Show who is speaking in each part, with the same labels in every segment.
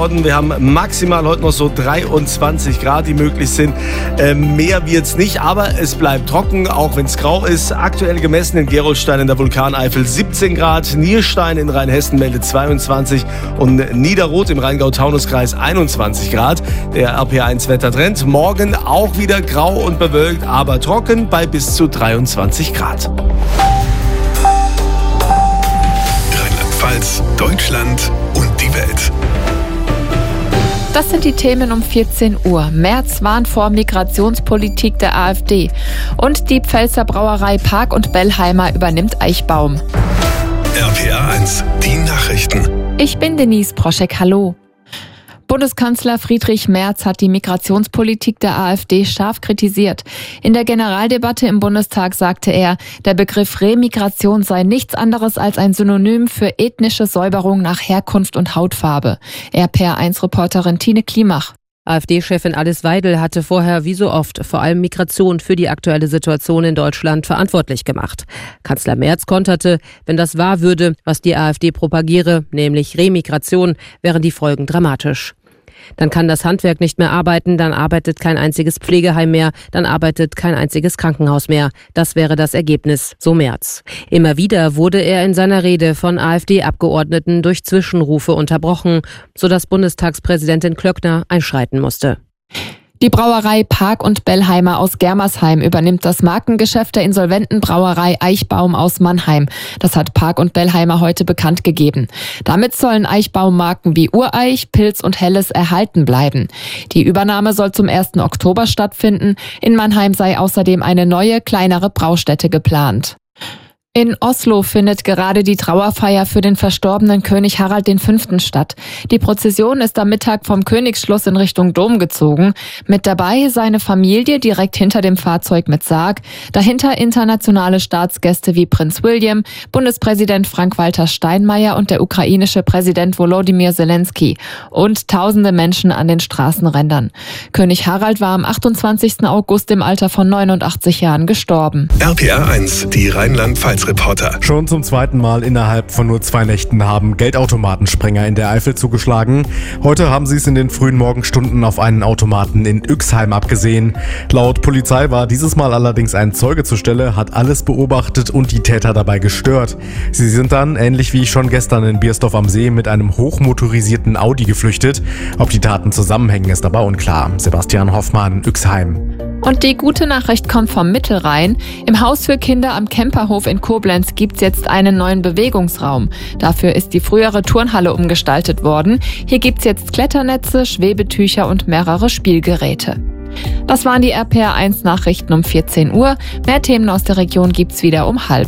Speaker 1: Norden. Wir haben maximal heute noch so 23 Grad, die möglich sind. Mehr wird's nicht, aber es bleibt trocken, auch wenn es grau ist. Aktuell gemessen in Gerolstein in der Vulkaneifel 17 Grad, Nierstein in Rheinhessen meldet 22 und Niederroth im Rheingau-Taunus-Kreis 21 Grad. Der RPR1-Wettertrend. Morgen auch wieder grau und bewölkt, aber trocken bei bis zu 23 Grad.
Speaker 2: Rheinland-Pfalz, Deutschland und die Welt.
Speaker 3: Das sind die Themen um 14 Uhr. Merz warnt vor Migrationspolitik der AfD. Und die Pfälzer Brauerei Park und Bellheimer übernimmt Eichbaum.
Speaker 2: RPR1, die Nachrichten.
Speaker 3: Ich bin Denise Proschek, hallo. Bundeskanzler Friedrich Merz hat die Migrationspolitik der AfD scharf kritisiert. In der Generaldebatte im Bundestag sagte er, der Begriff Remigration sei nichts anderes als ein Synonym für ethnische Säuberung nach Herkunft und Hautfarbe. RPR1-Reporterin Tine Klimach.
Speaker 4: AfD-Chefin Alice Weidel hatte vorher wie so oft vor allem Migration für die aktuelle Situation in Deutschland verantwortlich gemacht. Kanzler Merz konterte, wenn das wahr würde, was die AfD propagiere, nämlich Remigration, wären die Folgen dramatisch. Dann kann das Handwerk nicht mehr arbeiten, dann arbeitet kein einziges Pflegeheim mehr, dann arbeitet kein einziges Krankenhaus mehr. Das wäre das Ergebnis, so Merz. Immer wieder wurde er in seiner Rede von AfD-Abgeordneten durch Zwischenrufe unterbrochen, sodass Bundestagspräsidentin Klöckner einschreiten musste.
Speaker 3: Die Brauerei Park und Bellheimer aus Germersheim übernimmt das Markengeschäft der insolventen Brauerei Eichbaum aus Mannheim. Das hat Park und Bellheimer heute bekannt gegeben. Damit sollen Eichbaum-Marken wie Ureich, Pilz und Helles erhalten bleiben. Die Übernahme soll zum 1. Oktober stattfinden. In Mannheim sei außerdem eine neue, kleinere Braustätte geplant. In Oslo findet gerade die Trauerfeier für den verstorbenen König Harald V. statt. Die Prozession ist am Mittag vom Königsschloss in Richtung Dom gezogen. Mit dabei seine Familie direkt hinter dem Fahrzeug mit Sarg. Dahinter internationale Staatsgäste wie Prinz William, Bundespräsident Frank-Walter Steinmeier und der ukrainische Präsident Volodymyr Zelensky. Und tausende Menschen an den Straßenrändern. König Harald war am 28. August im Alter von 89 Jahren gestorben.
Speaker 2: RPR1, die Rheinland-Pfalz Reporter.
Speaker 5: Schon zum zweiten Mal innerhalb von nur 2 Nächten haben Geldautomatensprenger in der Eifel zugeschlagen. Heute haben sie es in den frühen Morgenstunden auf einen Automaten in Yxheim abgesehen. Laut Polizei war dieses Mal allerdings ein Zeuge zur Stelle, hat alles beobachtet und die Täter dabei gestört. Sie sind dann, ähnlich wie schon gestern in Biersdorf am See, mit einem hochmotorisierten Audi geflüchtet. Ob die Taten zusammenhängen, ist aber unklar. Sebastian Hoffmann, Yxheim.
Speaker 3: Und die gute Nachricht kommt vom Mittelrhein. Im Haus für Kinder am Kemperhof in Koblenz gibt's jetzt einen neuen Bewegungsraum. Dafür ist die frühere Turnhalle umgestaltet worden. Hier gibt's jetzt Kletternetze, Schwebetücher und mehrere Spielgeräte. Das waren die RPR1 Nachrichten um 14 Uhr. Mehr Themen aus der Region gibt's wieder um 12:30.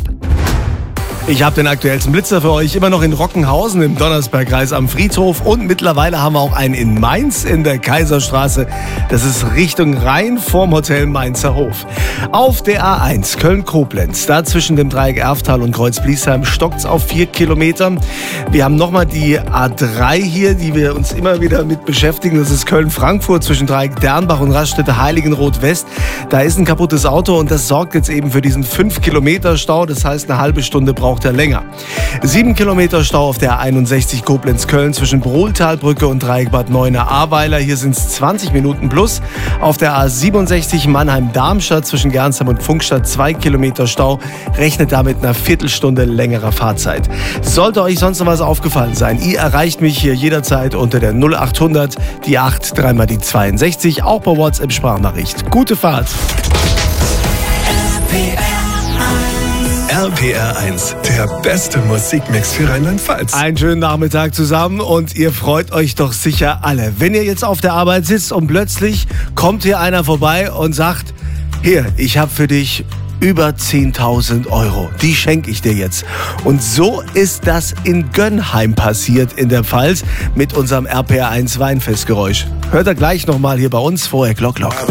Speaker 1: Ich habe den aktuellsten Blitzer für euch, immer noch in Rockenhausen im Donnersbergkreis am Friedhof und mittlerweile haben wir auch einen in Mainz in der Kaiserstraße. Das ist Richtung Rhein vorm Hotel Mainzer Hof. Auf der A1 Köln-Koblenz, da zwischen dem Dreieck Erftal und Kreuz-Bliesheim stockt's auf 4 Kilometer. Wir haben nochmal die A3 hier, die wir uns immer wieder mit beschäftigen. Das ist Köln-Frankfurt zwischen Dreieck Dernbach und Raststätte Heiligenroth-West. Da ist ein kaputtes Auto und das sorgt jetzt eben für diesen 5 Kilometer Stau. Das heißt, eine halbe Stunde braucht er länger. 7 Kilometer Stau auf der A61 Koblenz-Köln zwischen Brohltalbrücke und Dreieck Bad Neuenahr-Ahrweiler. Hier sind es 20 Minuten plus. Auf der A67 Mannheim-Darmstadt zwischen Gernsheim und Pfungstadt 2 Kilometer Stau. Rechnet damit einer Viertelstunde längerer Fahrzeit. Sollte euch sonst noch was aufgefallen sein, ihr erreicht mich hier jederzeit unter der 0800 die 8 3 mal die 62, auch per WhatsApp-Sprachnachricht. Gute Fahrt!
Speaker 2: RPR1, der beste Musikmix für Rheinland-Pfalz.
Speaker 1: Einen schönen Nachmittag zusammen und ihr freut euch doch sicher alle. Wenn ihr jetzt auf der Arbeit sitzt und plötzlich kommt hier einer vorbei und sagt, hier, ich habe für dich über 10.000 Euro. Die schenke ich dir jetzt. Und so ist das in Gönnheim passiert in der Pfalz mit unserem RPR1 Weinfestgeräusch. Hört ihr gleich nochmal hier bei uns, vorher Glock.